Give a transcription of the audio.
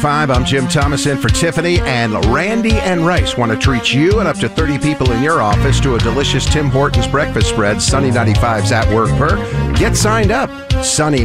I'm Jim Thomas in for Tiffany, and Randy and Rice want to treat you and up to 30 people in your office to a delicious Tim Hortons breakfast spread, Sunny 95's at work per. Get signed up, Sunny